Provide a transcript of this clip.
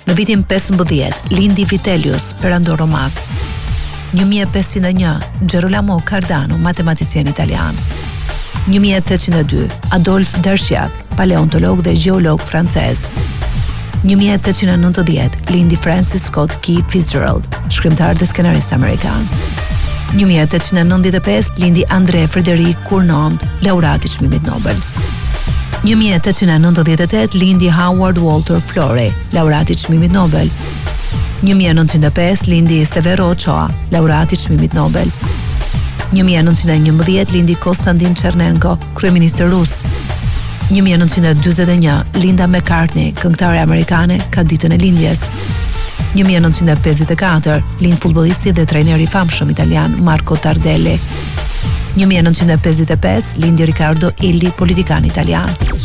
Në vitin 15 lindi Vitellius, perandor romak. 1501 Gerolamo Cardano, matematicien italian. 1802 Adolphe Darchiac, paleontolog dhe gjeolog francez. 1890 lindi Francis Scott Key Fitzgerald, shkrimtar dhe skenarist amerikan. 1895 lindi André Frédéric Cournot, laureat I çmimit Nobel. 1898 lindi Howard Walter Florey, laureat I çmimit Nobel. 1905 lindi Severo Ochoa, laureat I çmimit Nobel. 1911 lindi Konstantin Chernenko, kryeminist rus. 1941 Linda McCartney, këngëtare amerikane, ka ditën e lindjes. 1954 lind futbollisti dhe trajneri I famshëm italian Marco Tardelli. 1955 lindi Riccardo Illy, politikan italian.